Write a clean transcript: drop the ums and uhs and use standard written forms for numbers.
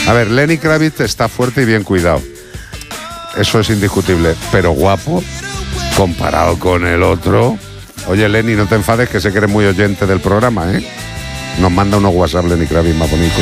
A ver, Lenny Kravitz está fuerte y bien cuidado. Eso es indiscutible. Pero guapo, comparado con el otro. Oye, Lenny, no te enfades, que sé que eres muy oyente del programa, ¿eh? Nos manda unos WhatsApp Lenny Kravitz más bonitos.